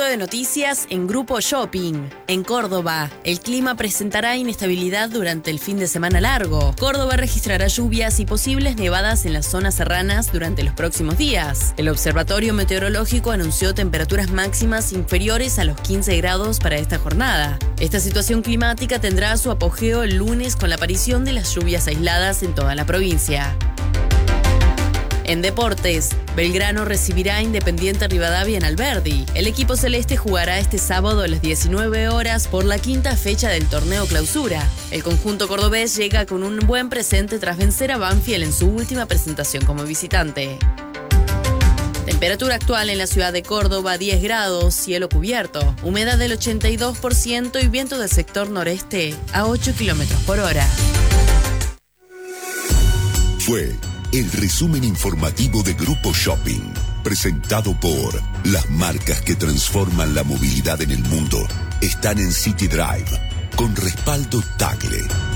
de noticias en Grupo Shopping. En Córdoba, el clima presentará inestabilidad durante el fin de semana largo. Córdoba registrará lluvias y posibles nevadas en las zonas serranas durante los próximos días. El Observatorio Meteorológico anunció temperaturas máximas inferiores a los 15 grados para esta jornada. Esta situación climática tendrá su apogeo el lunes con la aparición de las lluvias aisladas en toda la provincia. En deportes, Belgrano recibirá a Independiente Rivadavia en Alberdi. El equipo celeste jugará este sábado a las 19 horas por la quinta fecha del torneo Clausura. El conjunto cordobés llega con un buen presente tras vencer a Banfield en su última presentación como visitante. Temperatura actual en la ciudad de Córdoba, 10 grados, cielo cubierto, humedad del 82% y viento del sector noreste a 8 kilómetros por hora. Fue el resumen informativo de Grupo Shopping, presentado por las marcas que transforman la movilidad en el mundo. Están en City Drive, con respaldo Tagle.